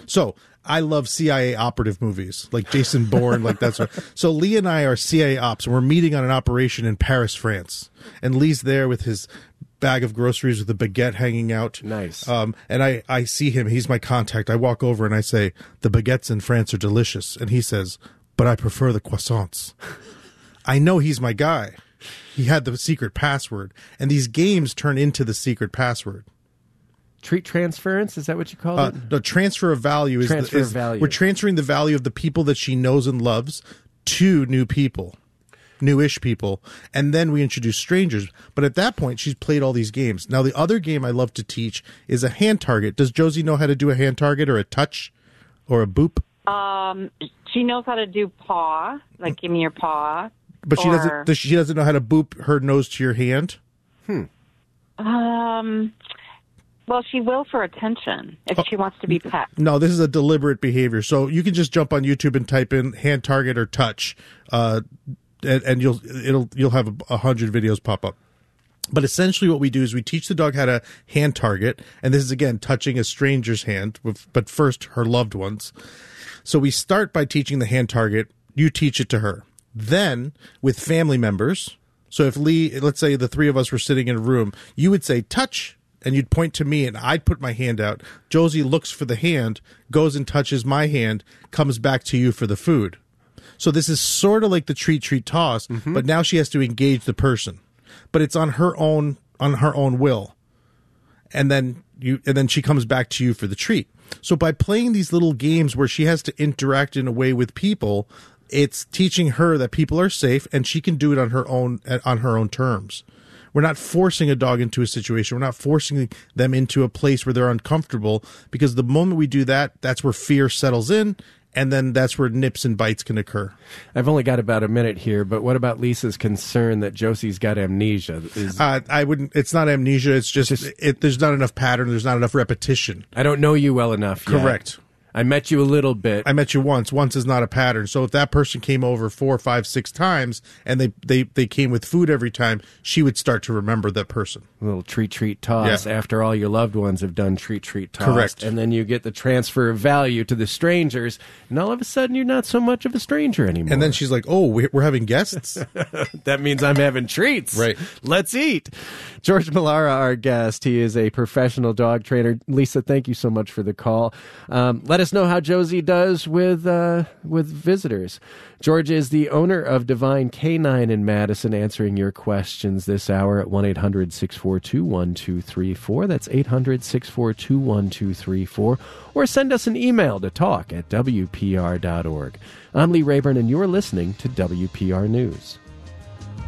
So I love CIA operative movies, like Jason Bourne, like that's what. So Lee and I are CIA ops, and we're meeting on an operation in Paris, France. And Lee's there with his bag of groceries with a baguette hanging out. Nice. And I see him. He's my contact. I walk over and I say, the baguettes in France are delicious. And he says, but I prefer the croissants. I know he's my guy. He had the secret password. And these games turn into the secret password. Treat transference, is that what you call it? The transfer of value is value. We're transferring the value of the people that she knows and loves to new people, newish people, and then we introduce strangers. But at that point, she's played all these games. Now, the other game I love to teach is a hand target. Does Josie know how to do a hand target or a touch or a boop? She knows how to do paw, like give me your paw. But she doesn't. She doesn't know how to boop her nose to your hand. Well, she will for attention if she wants to be pet. No, this is a deliberate behavior. So you can just jump on YouTube and type in hand target or touch, and you'll have 100 videos pop up. But essentially what we do is we teach the dog how to hand target, and this is, again, touching a stranger's hand, but first her loved one's. So we start by teaching the hand target. You teach it to her. Then, with family members, so if Lee, let's say the three of us were sitting in a room, you would say, touch, and you'd point to me, and I'd put my hand out. Josie looks for the hand, goes and touches my hand, comes back to you for the food. So this is sort of like the treat, toss, but now she has to engage the person. But it's on her own will. And then she comes back to you for the treat. So by playing these little games where she has to interact in a way with people, it's teaching her that people are safe and she can do it on her own terms. We're not forcing a dog into a situation. We're not forcing them into a place where they're uncomfortable, because the moment we do that, that's where fear settles in, and then that's where nips and bites can occur. I've only got about a minute here, but what about Lisa's concern that Josie's got amnesia? I wouldn't. It's not amnesia. It's just there's not enough pattern. There's not enough repetition. I don't know you well enough yet. Correct. I met you a little bit. I met you once. Once is not a pattern. So if that person came over 4, 5, 6 times and they came with food every time, she would start to remember that person. A little treat, toss after all your loved ones have done treat, toss. Correct. And then you get the transfer of value to the strangers, and all of a sudden you're not so much of a stranger anymore. And then she's like, oh, we're having guests? That means I'm having treats. Right. Let's eat. George Millara, our guest. He is a professional dog trainer. Lisa, thank you so much for the call. Let us know how Josie does with visitors. George is the owner of Divine Canine in Madison, answering your questions this hour at 1-800-642-1234. That's 800-642-1234. Or send us an email to talk@WPR.org. I'm Lee Rayburn, and you're listening to WPR News.